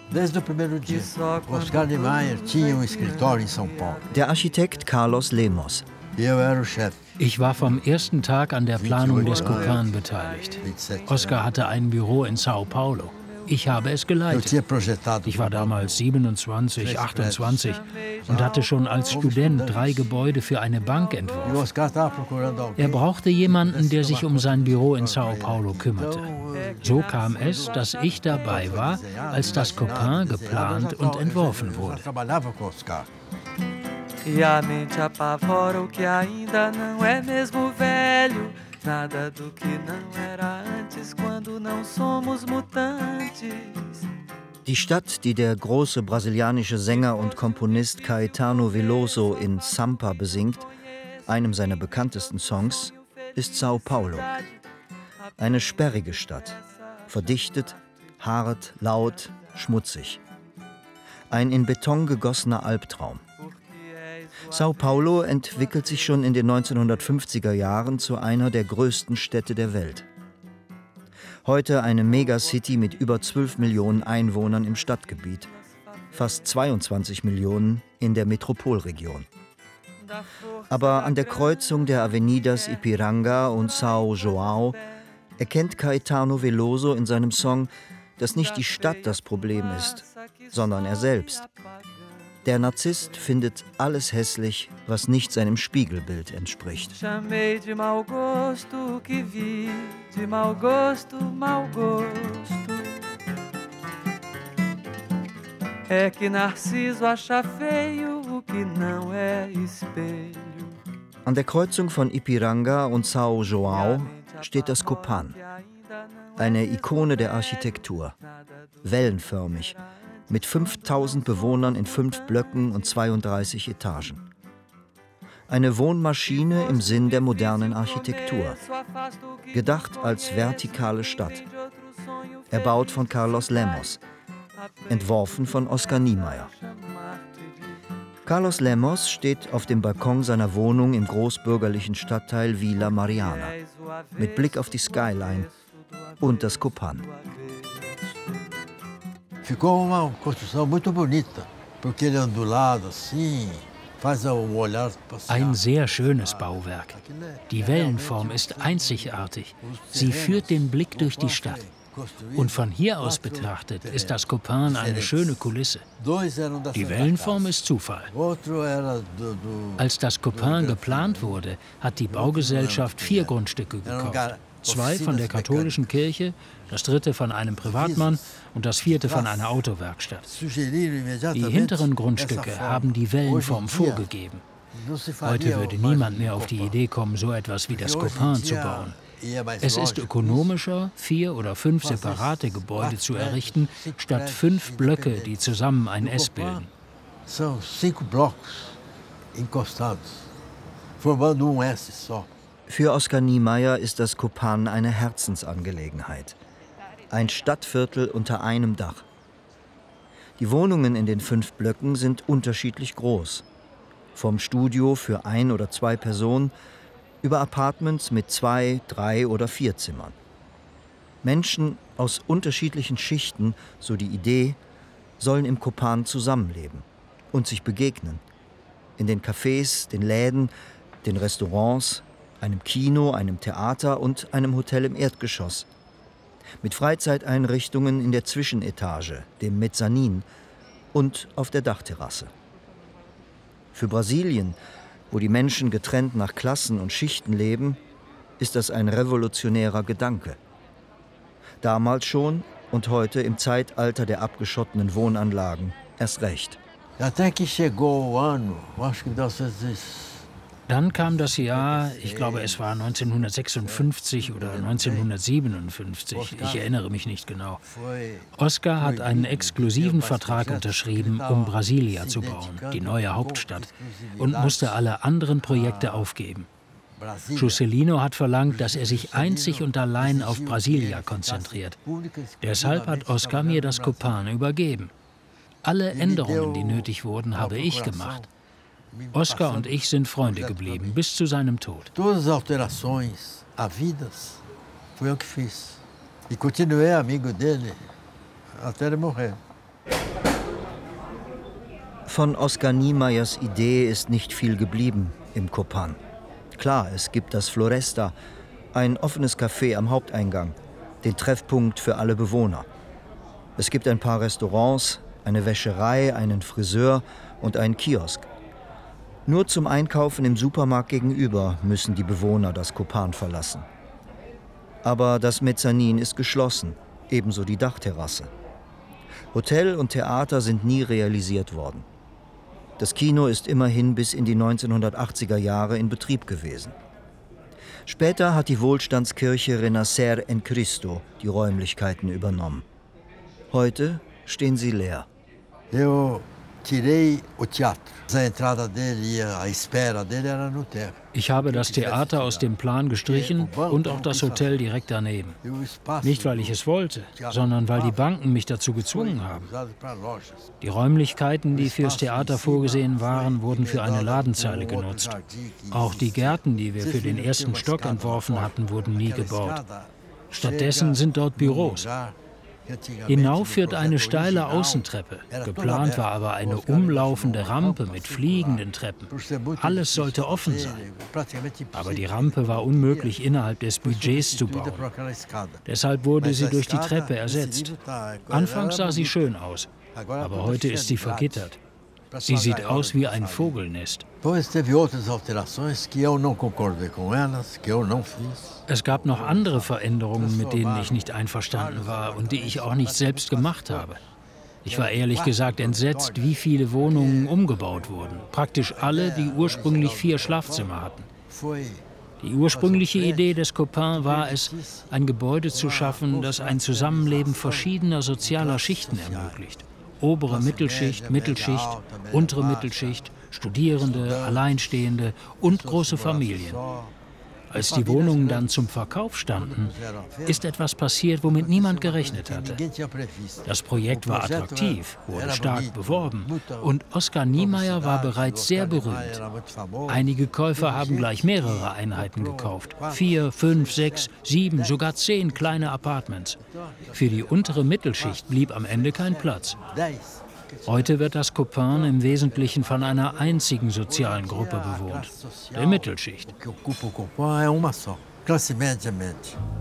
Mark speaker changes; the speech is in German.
Speaker 1: Desde o primeiro dia, Oscar Niemeyer tinha escritório em São Paulo.
Speaker 2: Der Architekt Carlos Lemos.
Speaker 1: Eu era o chefe.
Speaker 3: Ich war vom ersten Tag an der Planung des Copan beteiligt. Oscar hatte ein Büro in Sao Paulo. Ich habe es geleitet. Ich war damals 27, 28 und hatte schon als Student 3 Gebäude für eine Bank entworfen. Er brauchte jemanden, der sich um sein Büro in Sao Paulo kümmerte. So kam es, dass ich dabei war, als das Copan geplant und entworfen wurde.
Speaker 4: E a mente apavora o que ainda não é mesmo velho. Nada do que não era antes, quando não somos mutantes.
Speaker 2: Die Stadt, die der große brasilianische Sänger und Komponist Caetano Veloso in Sampa besingt, einem seiner bekanntesten Songs, ist Sao Paulo. Eine sperrige Stadt, verdichtet, hart, laut, schmutzig. Ein in Beton gegossener Albtraum. Sao Paulo entwickelt sich schon in den 1950er Jahren zu einer der größten Städte der Welt. Heute eine Megacity mit über 12 Millionen Einwohnern im Stadtgebiet, fast 22 Millionen in der Metropolregion. Aber an der Kreuzung der Avenidas Ipiranga und São João erkennt Caetano Veloso in seinem Song, dass nicht die Stadt das Problem ist, sondern er selbst. Der Narzisst findet alles hässlich, was nicht seinem Spiegelbild entspricht.
Speaker 4: Chamei de mau gosto o que vi, de mau gosto, mau gosto. É que Narciso acha feio o que não é espelho.
Speaker 2: An der Kreuzung von Ipiranga und São João steht das Copan, eine Ikone der Architektur, wellenförmig, mit 5000 Bewohnern in 5 Blöcken und 32 Etagen. Eine Wohnmaschine im Sinn der modernen Architektur, gedacht als vertikale Stadt. Erbaut von Carlos Lemos, entworfen von Oscar Niemeyer. Carlos Lemos steht auf dem Balkon seiner Wohnung im großbürgerlichen Stadtteil Vila Mariana, mit Blick auf die Skyline und das Copan.
Speaker 1: Ficou uma construção muito bonita, porque ele é ondulado assim, faz o olhar passear.
Speaker 3: Ein sehr schönes Bauwerk. Die Wellenform ist einzigartig. Sie führt den Blick durch die Stadt. Und von hier aus betrachtet ist das Copan eine schöne Kulisse. Die Wellenform ist Zufall. Als das Copan geplant wurde, hat die Baugesellschaft 4 Grundstücke gekauft. 2 von der katholischen Kirche, das 3. von einem Privatmann und das 4. von einer Autowerkstatt. Die hinteren Grundstücke haben die Wellenform vorgegeben. Heute würde niemand mehr auf die Idee kommen, so etwas wie das Copan zu bauen. Es ist ökonomischer, 4 oder 5 separate Gebäude zu errichten, statt 5 Blöcke, die zusammen ein S bilden.
Speaker 1: São 5 blocos encostados, formando S só.
Speaker 2: Für Oscar Niemeyer ist das Copan eine Herzensangelegenheit. Ein Stadtviertel unter einem Dach. Die Wohnungen in den 5 Blöcken sind unterschiedlich groß. Vom Studio für 1 oder 2 Personen über Apartments mit 2, 3 oder 4 Zimmern. Menschen aus unterschiedlichen Schichten, so die Idee, sollen im Copan zusammenleben und sich begegnen. In den Cafés, den Läden, den Restaurants, einem Kino, einem Theater und einem Hotel im Erdgeschoss. Mit Freizeiteinrichtungen in der Zwischenetage, dem Mezzanin und auf der Dachterrasse. Für Brasilien, wo die Menschen getrennt nach Klassen und Schichten leben, ist das ein revolutionärer Gedanke. Damals schon und heute im Zeitalter der abgeschotteten Wohnanlagen erst recht.
Speaker 1: Até que chegou o ano, acho que 1900.
Speaker 3: Dann kam das Jahr, ich glaube es war 1956 oder 1957, ich erinnere mich nicht genau. Oscar hat einen exklusiven Vertrag unterschrieben, um Brasilia zu bauen, die neue Hauptstadt, und musste alle anderen Projekte aufgeben. Juscelino hat verlangt, dass er sich einzig und allein auf Brasilia konzentriert. Deshalb hat Oscar mir das Copan übergeben. Alle Änderungen, die nötig wurden, habe ich gemacht. Oscar und ich sind Freunde geblieben, bis zu seinem Tod.
Speaker 1: Todas as alterações havidas foi eu que fiz. E continuei amigo dele até ele morrer.
Speaker 2: Von Oskar Niemeyers Idee ist nicht viel geblieben im Copan. Klar, es gibt das Floresta, ein offenes Café am Haupteingang, den Treffpunkt für alle Bewohner. Es gibt ein paar Restaurants, eine Wäscherei, einen Friseur und einen Kiosk. Nur zum Einkaufen im Supermarkt gegenüber müssen die Bewohner das Copan verlassen. Aber das Mezzanin ist geschlossen, ebenso die Dachterrasse. Hotel und Theater sind nie realisiert worden. Das Kino ist immerhin bis in die 1980er Jahre in Betrieb gewesen. Später hat die Wohlstandskirche Renacer en Cristo die Räumlichkeiten übernommen. Heute stehen sie leer.
Speaker 3: Ich habe das Theater aus dem Plan gestrichen und auch das Hotel direkt daneben. Nicht, weil ich es wollte, sondern weil die Banken mich dazu gezwungen haben. Die Räumlichkeiten, die fürs Theater vorgesehen waren, wurden für eine Ladenzeile genutzt. Auch die Gärten, die wir für den ersten Stock entworfen hatten, wurden nie gebaut. Stattdessen sind dort Büros. Hinauf führt eine steile Außentreppe. Geplant war aber eine umlaufende Rampe mit fliegenden Treppen. Alles sollte offen sein. Aber die Rampe war unmöglich innerhalb des Budgets zu bauen. Deshalb wurde sie durch die Treppe ersetzt. Anfangs sah sie schön aus, aber heute ist sie vergittert. Sie sieht aus wie ein Vogelnest. Es gab noch andere Veränderungen, mit denen ich nicht einverstanden war und die ich auch nicht selbst gemacht habe. Ich war ehrlich gesagt entsetzt, wie viele Wohnungen umgebaut wurden. Praktisch alle, die ursprünglich 4 Schlafzimmer hatten. Die ursprüngliche Idee des Copan war es, ein Gebäude zu schaffen, das ein Zusammenleben verschiedener sozialer Schichten ermöglicht. Obere Mittelschicht, Mittelschicht, untere Mittelschicht, Studierende, Alleinstehende und große Familien. Als die Wohnungen dann zum Verkauf standen, ist etwas passiert, womit niemand gerechnet hatte. Das Projekt war attraktiv, wurde stark beworben und Oskar Niemeyer war bereits sehr berühmt. Einige Käufer haben gleich mehrere Einheiten gekauft. 4, 5, 6, 7, sogar 10 kleine Apartments. Für die untere Mittelschicht blieb am Ende kein Platz. Heute wird das Copan im Wesentlichen von einer einzigen sozialen Gruppe bewohnt, der Mittelschicht.
Speaker 1: Classe média média.